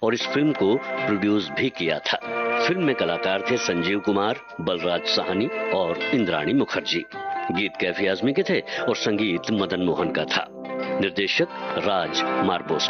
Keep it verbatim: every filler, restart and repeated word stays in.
और इस फिल्म को प्रोड्यूस भी किया था। फिल्म में कलाकार थे संजीव कुमार, बलराज साहनी और इंद्राणी मुखर्जी। गीत कैफी आजमी के थे और संगीत मदन मोहन का था। निर्देशक राज मार्बोस।